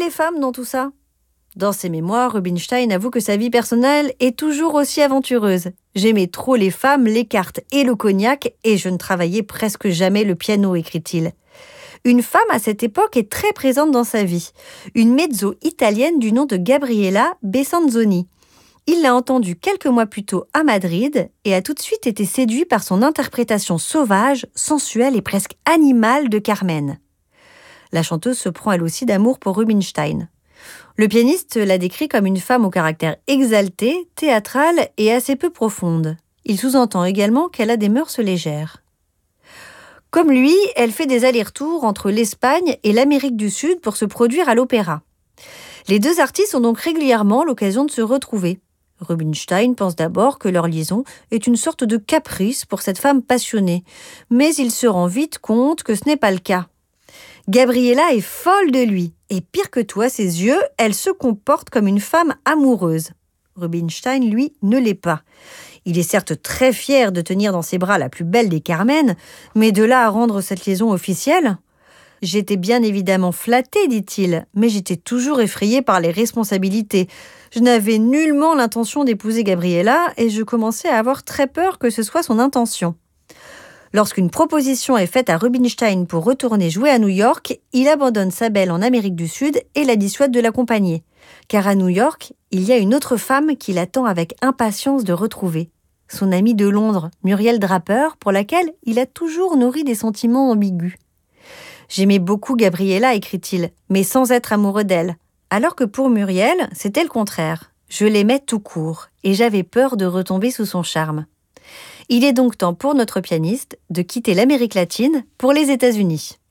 les femmes dans tout ça ? Dans ses mémoires, Rubinstein avoue que sa vie personnelle est toujours aussi aventureuse. J'aimais trop les femmes, les cartes et le cognac, et je ne travaillais presque jamais le piano, écrit-il. Une femme à cette époque est très présente dans sa vie, une mezzo italienne du nom de Gabriella Bessanzoni. Il l'a entendue quelques mois plus tôt à Madrid et a tout de suite été séduit par son interprétation sauvage, sensuelle et presque animale de Carmen. La chanteuse se prend elle aussi d'amour pour Rubinstein. Le pianiste la décrit comme une femme au caractère exalté, théâtrale et assez peu profonde. Il sous-entend également qu'elle a des mœurs légères. Comme lui, elle fait des allers-retours entre l'Espagne et l'Amérique du Sud pour se produire à l'opéra. Les deux artistes ont donc régulièrement l'occasion de se retrouver. Rubinstein pense d'abord que leur liaison est une sorte de caprice pour cette femme passionnée, mais il se rend vite compte que ce n'est pas le cas. Gabriella est folle de lui, et pire que tout, à ses yeux, elle se comporte comme une femme amoureuse. Rubinstein, lui, ne l'est pas. Il est certes très fier de tenir dans ses bras la plus belle des Carmen, mais de là à rendre cette liaison officielle ? J'étais bien évidemment flatté, dit-il, mais j'étais toujours effrayé par les responsabilités. Je n'avais nullement l'intention d'épouser Gabriella et je commençais à avoir très peur que ce soit son intention. Lorsqu'une proposition est faite à Rubinstein pour retourner jouer à New York, il abandonne sa belle en Amérique du Sud et la dissuade de l'accompagner. Car à New York, il y a une autre femme qui l'attend avec impatience de retrouver. Son amie de Londres, Muriel Draper, pour laquelle il a toujours nourri des sentiments ambigus. J'aimais beaucoup Gabriella, écrit-il, mais sans être amoureux d'elle. Alors que pour Muriel, c'était le contraire. Je l'aimais tout court et j'avais peur de retomber sous son charme. Il est donc temps pour notre pianiste de quitter l'Amérique latine pour les États-Unis.